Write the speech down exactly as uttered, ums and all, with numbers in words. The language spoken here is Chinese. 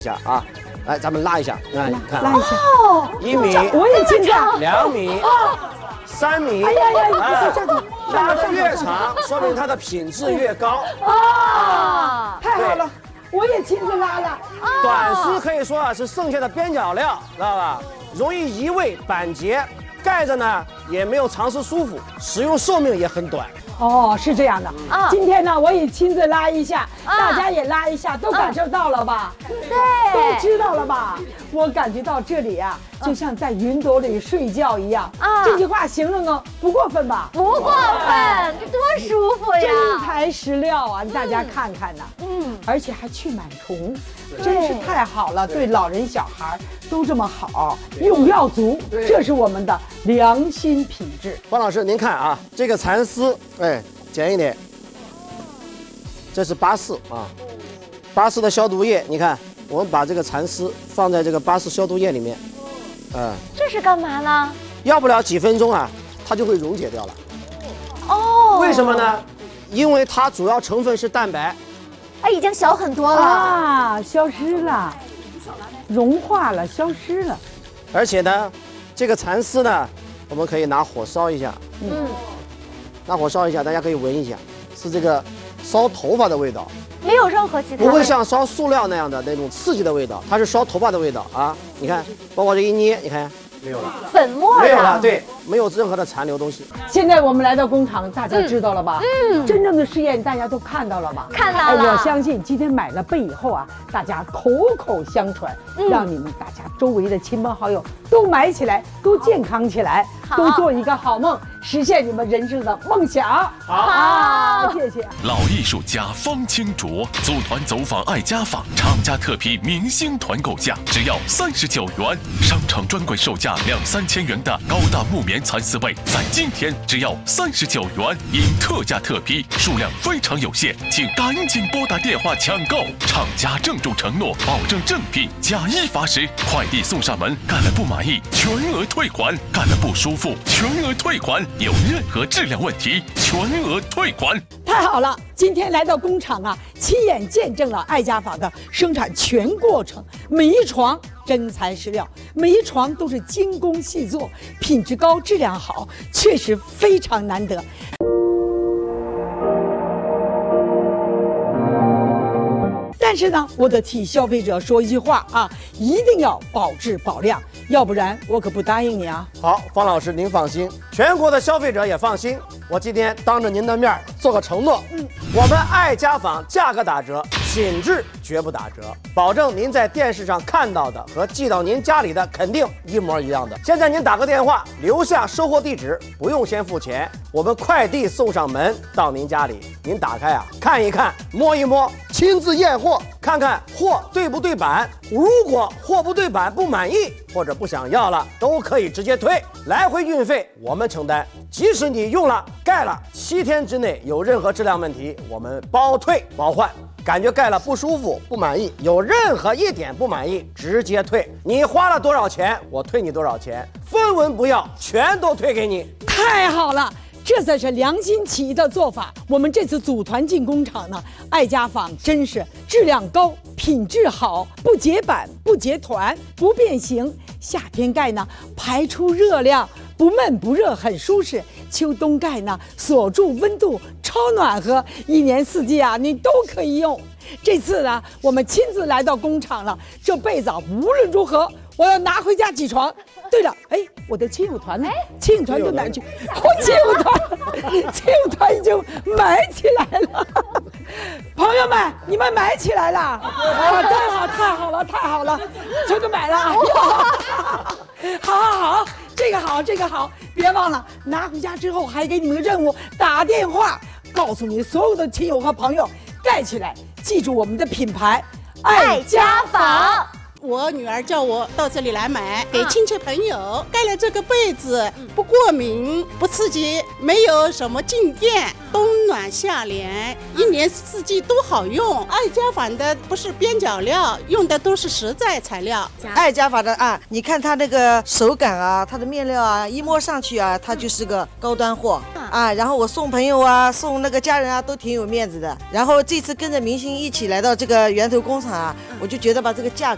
下啊，来，咱们拉一下，来，看， 拉一下， 一米， 我也紧张， 两米，三米， 哎呀呀， 啊这样拉得越长，说明它的品质越高。 啊，太好了，我也亲自拉了。 短丝可以说啊是剩下的边角料，知道吧？容易移位板结，盖着呢也没有长时舒服，使用寿命也很短。 哦，是这样的啊。今天呢，我也亲自拉一下， 啊大家也拉一下，都感受到了吧？ 对， 都知道了吧？我感觉到这里啊，就像在云朵里睡觉一样啊。这句话形容呢不过分吧？ 不过分，这多舒服呀！ 真材实料啊，大家看看呐。嗯，而且还去螨虫，真是太好了，对老人小孩都这么好，用料足，这是我们的良心品质。 方老师，您看啊，这个蚕丝，哎，剪一点，这是八四啊，八四的消毒液，你看，我们把这个蚕丝放在这个八四消毒液里面，嗯， 这是干嘛呢？ 要不了几分钟啊，它就会溶解掉了。 哦， 为什么呢？因为它主要成分是蛋白。 哎，已经小很多了啊，消失了，融化了，消失了。 而且呢，这个蚕丝呢，我们可以拿火烧一下，嗯，拿火烧一下，大家可以闻一下，是这个烧头发的味道， 没有任何其他， 不会像烧塑料那样的那种刺激的味道，它是烧头发的味道啊！你看，包括这一捏，你看没有了， 粉末没有了，对，没有任何的残留东西。 现在我们来到工厂，大家知道了吧？嗯，真正的试验大家都看到了吧？ 看到了。 我相信今天买了被以后啊，大家口口相传，让你们大家周围的亲朋好友都买起来，都健康起来，都做一个好梦，实现你们人生的梦想。好，谢谢。 老艺术家方清卓组团走访爱家坊，厂家特批明星团购价只要三十九元，商场专柜售价两三千元的高大木棉蚕丝被，在今天只要三十九元，因特价特批，数量非常有限，请赶紧拨打电话抢购。厂家郑重承诺，保证正品，假一罚十，快递送上门，干了不满意全额退款，干了不舒服全额退款，有任何质量问题全额退款。 太好了，今天来到工厂啊，亲眼见证了爱家坊的生产全过程，每一床真材实料，每一床都是精工细作，品质高，质量好，确实非常难得。但是呢，我得替消费者说一句话啊，一定要保质保量，要不然我可不答应你啊。 好，方老师您放心，全国的消费者也放心。我今天当着您的面做个承诺，嗯，我们爱家坊价格打折，品质绝不打折，保证您在电视上看到的和寄到您家里的肯定一模一样的。现在您打个电话，留下收货地址，不用先付钱，我们快递送上门到您家里。您打开啊，看一看，摸一摸，亲自验货，看看货对不对版。如果货不对版不满意或者不想要了，都可以直接退，来回运费我们承担。即使你用了盖了七天之内有任何质量问题，我们包退包换。感觉盖了不舒服不满意，有任何一点不满意直接退，你花了多少钱我退你多少钱，分文不要，全都退给你。 太好了，这才是良心企业的做法。我们这次组团进工厂呢，爱家坊真是质量高，品质好，不结板不结团不变形，夏天盖呢排出热量，不闷不热，很舒适。秋冬盖呢锁住温度，超暖和，一年四季啊你都可以用。这次呢我们亲自来到工厂了，这被子啊无论如何我要拿回家起床。对了，哎，我的亲友团呢？亲友团到哪去？我亲友团，亲友团已经买起来了。朋友们，你们买起来了？啊，太好，太好了，太好了，全都买了。好好好，这个好，这个好，别忘了拿回家之后还给你们个任务，打电话告诉你所有的亲友和朋友盖起来，记住我们的品牌爱家坊。 我女儿叫我到这里来买，给亲戚朋友盖了这个被子，不过敏不刺激，没有什么静电，冬暖夏凉，一年四季都好用。爱家坊的不是边角料，用的都是实在材料。 爱家坊的啊，你看它那个手感啊，它的面料啊，一摸上去啊，它就是个高端货啊。然后我送朋友啊，送那个家人啊，都挺有面子的。然后这次跟着明星一起来到这个源头工厂啊，我就觉得吧，这个价格